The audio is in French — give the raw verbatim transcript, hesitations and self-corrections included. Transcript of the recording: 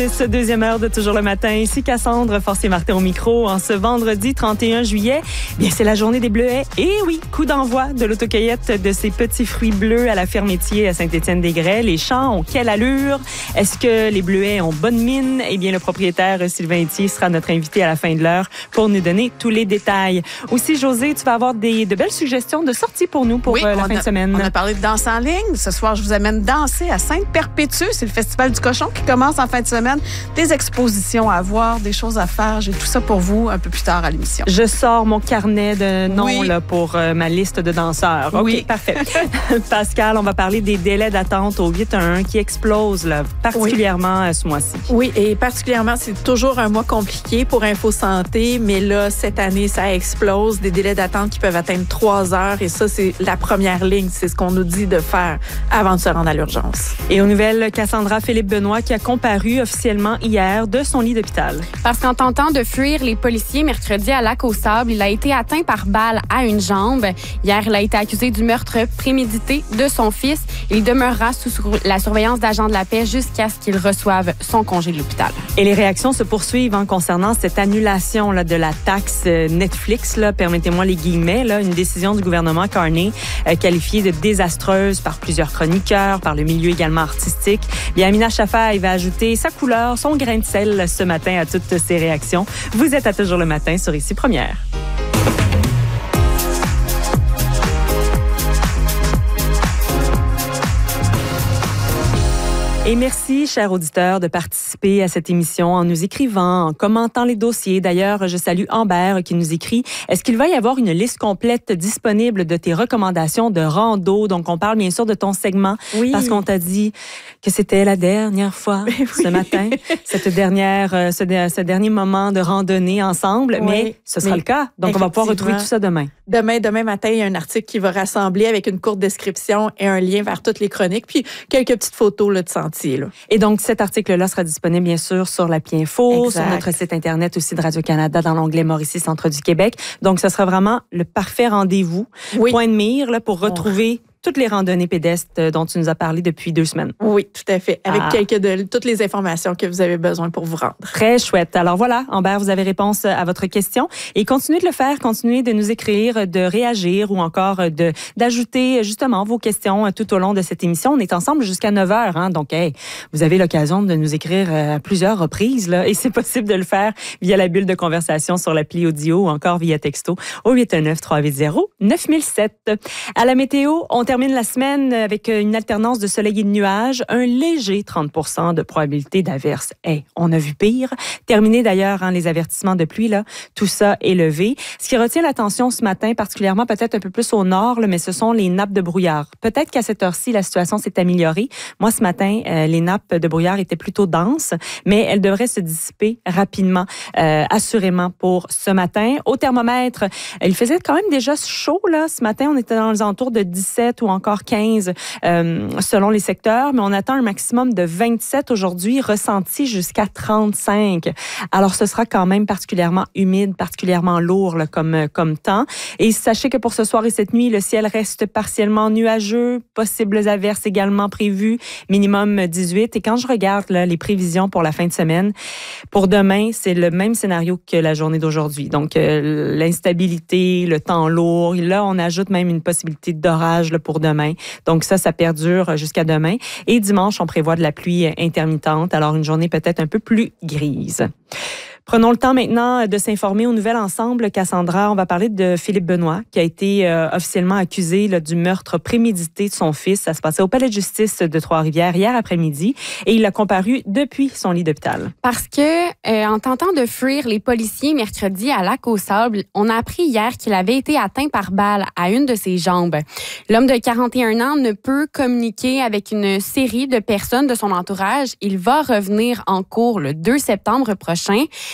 Ce deuxième heure de Toujours le matin, ici Cassandre Forcier-Martin au micro. En ce vendredi trente et un juillet, bien c'est la journée des bleuets. Et oui, coup d'envoi de l'autocueillette de ces petits fruits bleus à la ferme Étier à Saint-Étienne-des-Grès. Les champs ont quelle allure? Est-ce que les bleuets ont bonne mine? Eh bien, le propriétaire Sylvain Étier sera notre invité à la fin de l'heure pour nous donner tous les détails. Aussi, Josée, tu vas avoir des, de belles suggestions de sorties pour nous pour oui, euh, la fin a, de semaine. On a parlé de danse en ligne. Ce soir, je vous amène danser à Sainte-Perpétue. C'est le Festival du cochon qui commence en fin de semaine. Des expositions à voir, des choses à faire. J'ai tout ça pour vous un peu plus tard à l'émission. Je sors mon carnet de noms oui. là, pour euh, ma liste de danseurs. OK, oui. parfait. Pascal, on va parler des délais d'attente au huit un un qui explosent là, particulièrement oui. ce mois-ci. Oui, et particulièrement, c'est toujours un mois compliqué pour Info Santé, mais là, cette année, ça explose. Des délais d'attente qui peuvent atteindre trois heures et ça, c'est la première ligne. C'est ce qu'on nous dit de faire avant de se rendre à l'urgence. Et aux nouvelles, Cassandra Philippe-Benoît qui a comparu officiellement hier de son lit d'hôpital. Parce qu'en tentant de fuir les policiers mercredi à Lac-aux-Sables, il a été atteint par balle à une jambe. Hier, il a été accusé du meurtre prémédité de son fils. Il demeurera sous la surveillance d'agents de la paix jusqu'à ce qu'il reçoive son congé de l'hôpital. Et les réactions se poursuivent hein, concernant cette annulation là, de la taxe Netflix. Là, permettez-moi les guillemets. Là, une décision du gouvernement Carney euh, qualifiée de désastreuse par plusieurs chroniqueurs, par le milieu également artistique. Bien, Amina Chaffaï va ajouter sa couleur, son grain de sel ce matin à toutes ces réactions. Vous êtes à Toujours le matin sur Ici Première. Et merci, chers auditeurs, de participer à cette émission en nous écrivant, en commentant les dossiers. D'ailleurs, je salue Amber qui nous écrit « Est-ce qu'il va y avoir une liste complète disponible de tes recommandations de rando? » Donc, on parle bien sûr de ton segment oui. parce qu'on t'a dit que c'était la dernière fois oui. ce matin, cette dernière, euh, ce, de, ce dernier moment de randonnée ensemble. Oui. Mais ce sera mais le cas. Donc, on va pouvoir retrouver tout ça demain. Demain, demain matin, il y a un article qui va rassembler avec une courte description et un lien vers toutes les chroniques, puis quelques petites photos là, de sentiers. Là. Et donc, cet article-là sera disponible, bien sûr, sur l'appli Info, exact. sur notre site Internet aussi de Radio-Canada dans l'onglet Mauricie, Centre du Québec. Donc, ce sera vraiment le parfait rendez-vous, oui. point de mire là, pour retrouver oh. toutes les randonnées pédestres dont tu nous as parlé depuis deux semaines. Oui, tout à fait. Avec ah. quelques de toutes les informations que vous avez besoin pour vous rendre. Très chouette. Alors voilà, Amber, vous avez réponse à votre question. Et continuez de le faire, continuez de nous écrire, de réagir ou encore de d'ajouter justement vos questions tout au long de cette émission. On est ensemble jusqu'à neuf heures. Hein, donc, hey, vous avez l'occasion de nous écrire à plusieurs reprises. Là, et c'est possible de le faire via la bulle de conversation sur l'appli audio ou encore via texto au huit un neuf, trois huit zéro, neuf zéro zéro sept. À la météo, on termine la semaine avec une alternance de soleil et de nuages, un léger trente pour cent de probabilité d'averse. Hey, on a vu pire. Terminé d'ailleurs hein, les avertissements de pluie, là, tout ça est levé. Ce qui retient l'attention ce matin, particulièrement peut-être un peu plus au nord, là, mais ce sont les nappes de brouillard. Peut-être qu'à cette heure-ci, la situation s'est améliorée. Moi, ce matin, euh, les nappes de brouillard étaient plutôt denses, mais elles devraient se dissiper rapidement, euh, assurément pour ce matin. Au thermomètre, il faisait quand même déjà chaud là. Ce matin, on était dans les alentours de dix-sept ou encore quinze euh, selon les secteurs, mais on attend un maximum de vingt-sept aujourd'hui, ressenti jusqu'à trente-cinq. Alors, ce sera quand même particulièrement humide, particulièrement lourd là, comme, comme temps. Et sachez que pour ce soir et cette nuit, le ciel reste partiellement nuageux, possibles averses également prévues, minimum dix-huit. Et quand je regarde là, les prévisions pour la fin de semaine, pour demain, c'est le même scénario que la journée d'aujourd'hui. Donc, euh, l'instabilité, le temps lourd. Et là, on ajoute même une possibilité d'orage là, pour demain. Donc ça, ça perdure jusqu'à demain. Et dimanche, on prévoit de la pluie intermittente. Alors, une journée peut-être un peu plus grise. Prenons le temps maintenant de s'informer aux nouvelles ensemble. Cassandra, on va parler de Philippe Benoît, qui a été euh, officiellement accusé là, du meurtre prémédité de son fils. Ça se passait au palais de justice de Trois-Rivières hier après-midi et il a comparu depuis son lit d'hôpital. Parce que, euh, en tentant de fuir les policiers mercredi à Lac-aux-Sables, on a appris hier qu'il avait été atteint par balle à une de ses jambes. L'homme de quarante et un ans ne peut communiquer avec une série de personnes de son entourage. Il va revenir en cours le deux septembre prochain.